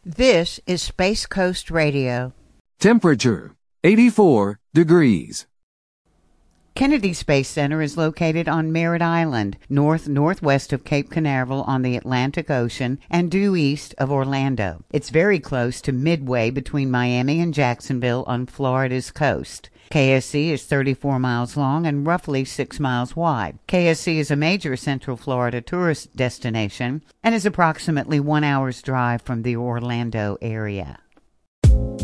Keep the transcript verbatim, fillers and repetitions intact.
This is Space Coast Radio. Temperature, eighty-four degrees. Kennedy Space Center is located on Merritt Island, north-northwest of Cape Canaveral on the Atlantic Ocean and due east of Orlando. It's very close to midway between Miami and Jacksonville on Florida's coast. K S C is thirty-four miles long and roughly six miles wide. K S C is a major Central Florida tourist destination and is approximately one hour's drive from the Orlando area.